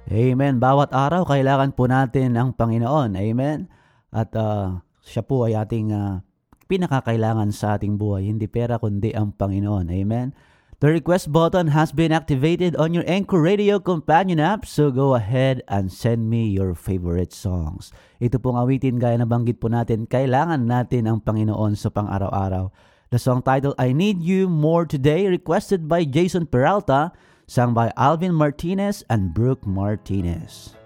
Amen. Bawat araw, kailangan po natin ang Panginoon. Amen. At siya po ay ating pinakakailangan sa ating buhay. Hindi pera, kundi ang Panginoon. Amen. The request button has been activated on your Anchor Radio Companion app, so go ahead and send me your favorite songs. Ito pong awitin gaya na banggit po natin, kailangan natin ang Panginoon sa pang-araw-araw. The song title, I Need You More Today, requested by Jason Peralta, sung by Alvin Martinez and Brooke Martinez.